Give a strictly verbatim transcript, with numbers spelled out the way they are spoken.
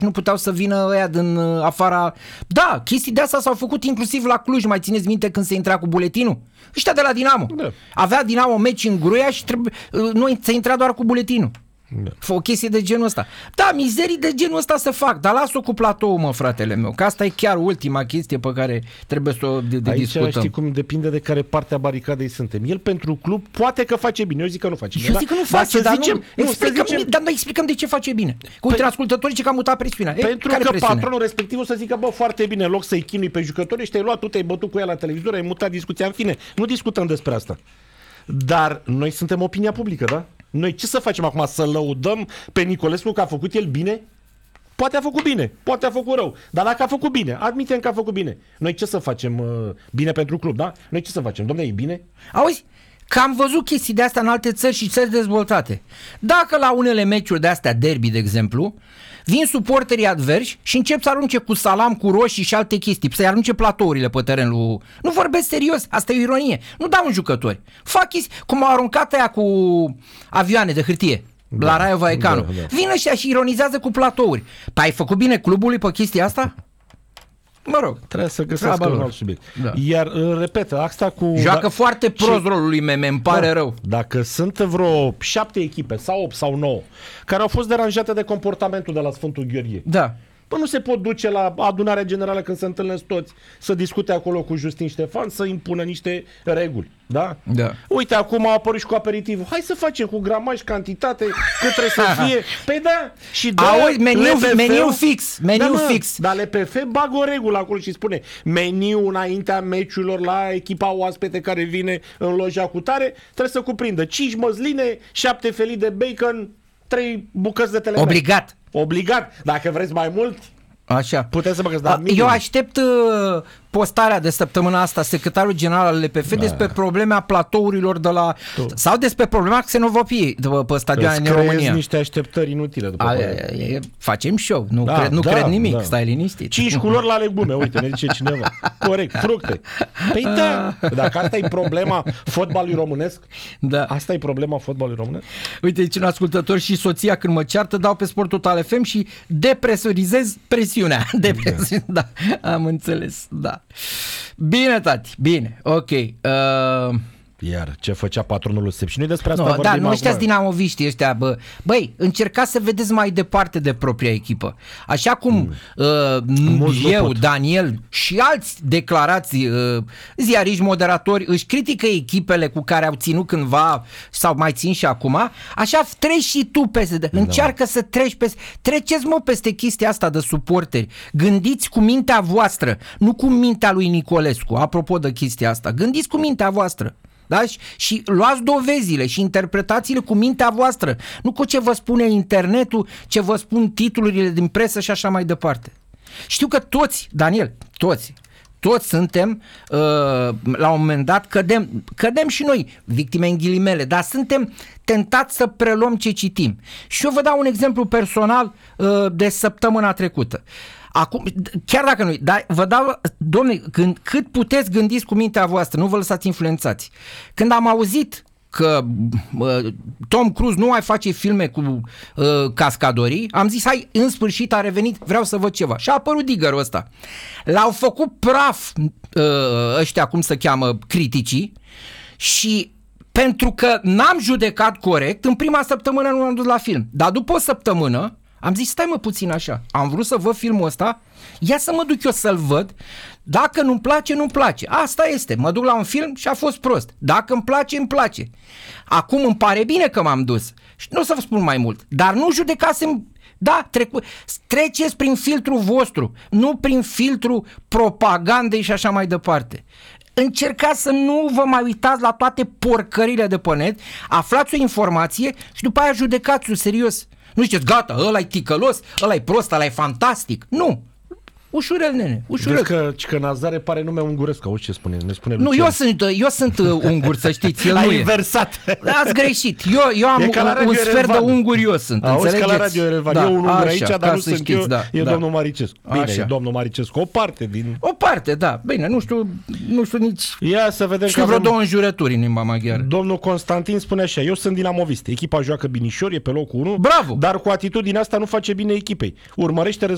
nu puteau să vină ăia din afara... Da, chestii de astea s-au făcut inclusiv la Cluj, mai țineți minte când se intra cu buletinul? Ăștia de la Dinamo. Da. Avea Dinamo meci în Gruia și trebuie... noi se intra doar cu buletinul. Da. O chestie de genul ăsta. Da, mizerii de genul ăsta se fac, dar las-o cu platou, mă, fratele meu, că asta e chiar ultima chestie pe care trebuie să o de, de Aici discutăm. știi cum depinde de care parte a baricadei suntem. El pentru club poate că face bine, eu zic că nu face bine. Eu zic că nu face, dar, zicem, nu, nu, explicăm, zicem, dar noi explicăm de ce face bine. Că uite, ascultătorii ce că a mutat presiunea. Pentru e, care că presiune? patronul respectiv o să zică, bă, foarte bine, în loc să-i chinui pe jucători, și te-ai luat, tu te-ai bătut cu ea la televizor, ai mutat discuția, în fine. Nu discutăm despre asta. Dar noi suntem opinia publică, da? Noi ce să facem acum? Să lăudăm pe Nicolescu că a făcut el bine? Poate a făcut bine, poate a făcut rău. Dar dacă a făcut bine, admitem că a făcut bine. Noi ce să facem uh, bine pentru club, da? Noi ce să facem? Dom'le, e bine? Auzi, că am văzut chestii de astea în alte țări și țări dezvoltate. Dacă la unele meciuri de astea, derby de exemplu, vin suporterii adversi și încep să arunce cu salam, cu roșii și alte chestii, să-i arunce platourile pe terenul. Nu vorbesc serios, asta e o ironie. Nu dau în jucători. Fac chestii, cum au aruncat aia cu avioane de hârtie. Da, la Raio Vallecano. Da, da. Vin ăștia și ironizează cu platouri. Păi ai făcut bine clubului pe chestia asta? Mă rog, trebuie să găsească un alt subiect. Da. Iar, repet, asta cu... Joacă da, foarte prost rolul lui Meme, îmi pare da, rău. Dacă sunt vreo șapte echipe, sau opt sau nouă, care au fost deranjate de comportamentul de la Sfântul Gheorghe, da. Bă, nu se pot duce la adunarea generală când se întâlnesc toți să discute acolo cu Justin Ștefan, să impună niște reguli. Da? Da. Uite, acum a apărut și cu aperitivul. Hai să facem cu gramaj, cantitate, cât trebuie să fie. Păi da, și dă Auzi, meniu, meniu fix, meniu da, mă, fix. Dar L P F bagă o regulă acolo și spune meniu înaintea meciurilor la echipa oaspete care vine în loja cu tare, trebuie să cuprindă cinci măsline, șapte felii de bacon, trei bucăți de telemea. Obligat. Obligat. Dacă vreți mai mult, așa. Puteți să băgați, dar eu aștept uh, postarea de săptămâna asta, secretarul general al L P F, da, despre problema platourilor de la... Tu. Sau despre problema xenofobiei pe stadioane din România. niște așteptări inutile. După A, e, facem show. Nu, da, cred, nu da, cred nimic. Da. Stai liniștit. Cinci culori la legume. Uite, ne zice cineva. Corect. Fructe. Păi da. Dacă asta e problema fotbalului românesc, da. Asta e problema fotbalului românesc. Uite, aici un ascultător și soția când mă ceartă dau pe Sport Total F M și depresurizez presiunea. Depresiune. Da. da. Am înțeles. Da. Bine, tati, bine, ok. Uh... Iar ce făcea patronul lui Sep și noi despre asta no, vorbim. Da, nu ăștia dinamoviștii ăștia, bă. Băi, încercați să vedeți mai departe de propria echipă. Așa cum mm. uh, eu, Daniel și alți declarați uh, ziariști, moderatori își critică echipele cu care au ținut cândva sau mai țin și acum, așa treci și tu peste. Da. Încearcă să treci peste. Treceți, mă, peste chestia asta de suporteri. Gândiți cu mintea voastră, nu cu mintea lui Nicolescu. Apropo de chestia asta, gândiți cu mintea voastră. Da? Și, și luați dovezile și interpretațiile cu mintea voastră, nu cu ce vă spune internetul, ce vă spun titlurile din presă și așa mai departe. Știu că toți, Daniel, toți, toți suntem, uh, la un moment dat, cădem, cădem și noi, victime în ghilimele, dar suntem tentați să preluăm ce citim. Și eu vă dau un exemplu personal uh, de săptămâna trecută. Acum, chiar dacă nu, dar vă dau, domnule, când, cât puteți gândiți cu mintea voastră, nu vă lăsați influențați. Când am auzit că uh, Tom Cruise nu mai face filme cu uh, cascadorii, am zis, hai, în sfârșit a revenit, vreau să văd ceva. Și a apărut Digger-ul ăsta. L-au făcut praf uh, ăștia, cum se cheamă, criticii, și pentru că n-am judecat corect, în prima săptămână nu am dus la film. Dar după o săptămână am zis, stai mă puțin așa, am vrut să văd filmul ăsta, ia să mă duc eu să-l văd, dacă nu-mi place, nu-mi place. Asta este, mă duc la un film și a fost prost. Dacă îmi place, îmi place. Acum îmi pare bine că m-am dus. Și nu o să vă spun mai mult, dar nu judecasem, da, trecu- treceți prin filtrul vostru, nu prin filtrul propagandei și așa mai departe. Încercați să nu vă mai uitați la toate porcările de pe net, aflați o informație și după aia judecați-o serios. Nu ziceți, gata, ăla-i ticălos, ăla-i prost, ăla-i fantastic. Nu. Ușurel, nene, ușurel. Deci că, că Nazare pare nume unguresc, auzi ce spune? Ne spune nu, eu sunt, eu sunt ungur, să știți, el Ai nu inversat. e. Ați greșit. Eu, eu am un, un sfert de unguri, eu sunt. Auzi înțelegeți? Ca la Radio Erevan. Da, eu un ungur așa, aici, dar nu sunt știți, eu, da, e da. domnul Maricescu. Bine, așa. e domnul Maricescu, o parte din... O parte, da. Bine, nu știu, nu știu nici... Ia să vedem știu că vreo avem... două înjurături în limba maghiară. Domnul Constantin spune așa, eu sunt dinamovist, echipa joacă binișor, e pe locul unu, bravo. Dar cu atitudinea asta nu face bine echipei. Urmărește